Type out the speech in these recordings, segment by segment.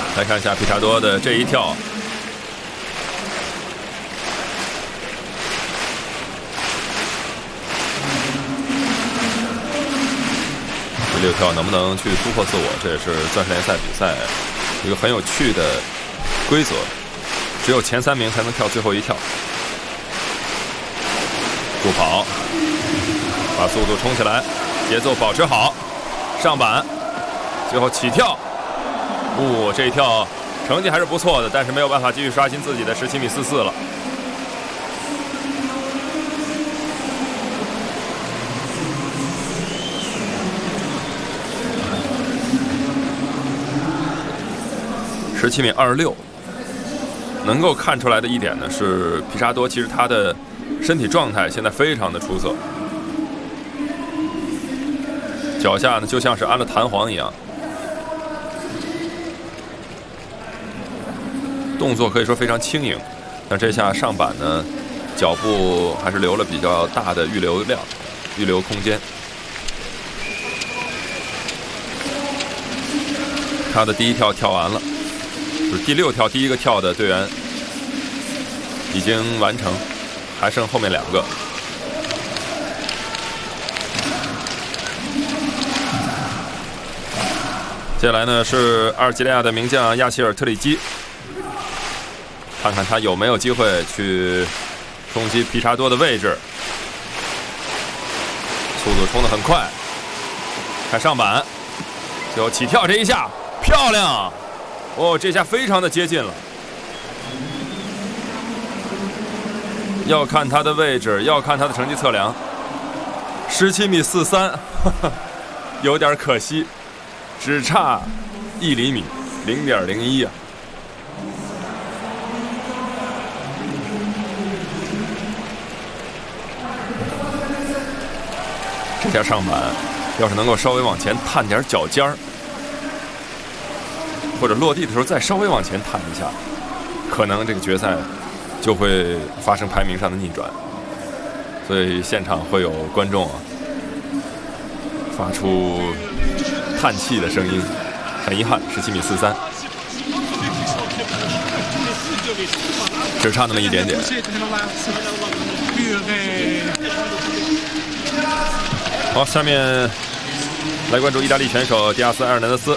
来看一下皮查多的这一跳，第6跳能不能去突破自我，这也是钻石联赛比赛一个很有趣的规则，只有前3名才能跳最后一跳。助跑，把速度冲起来，节奏保持好，上板，最后起跳。这一跳成绩还是不错的，但是没有办法继续刷新自己的17.44米了。17.26米，能够看出来的一点呢是皮查多其实他的身体状态现在非常的出色，脚下呢就像是安了弹簧一样。动作可以说非常轻盈，但这下上板呢，脚步还是留了比较大的预留量、预留空间。他的第1跳跳完了，就是第6跳第1个跳的队员已经完成，还剩后面2个。接下来呢是阿尔及利亚的名将亚齐尔特里基。看看他有没有机会去冲击皮查多的位置，速度冲得很快，看上板，最后起跳这一下漂亮，这下非常的接近了。要看他的位置，要看他的成绩测量，17.43米，有点可惜，只差1厘米，0.01啊。这下上板要是能够稍微往前探点脚尖儿，或者落地的时候再稍微往前探一下，可能这个决赛就会发生排名上的逆转。所以现场会有观众发出叹气的声音，很遗憾，17.43米，只差那么一点点。好，下面来关注意大利选手迪亚斯·埃尔南德斯，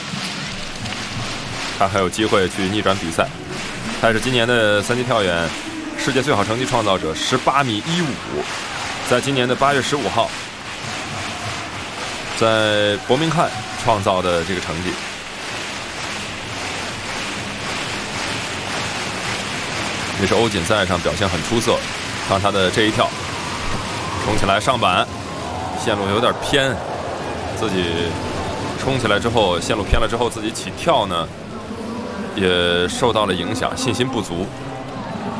他还有机会去逆转比赛。他是今年的3级跳远世界最好成绩创造者，18.15米，在今年的8月15号，在伯明翰创造的这个成绩。也是欧锦赛上表现很出色，看他的这一跳，冲起来上板。线路有点偏，自己冲起来之后，线路偏了之后，自己起跳呢也受到了影响，信心不足。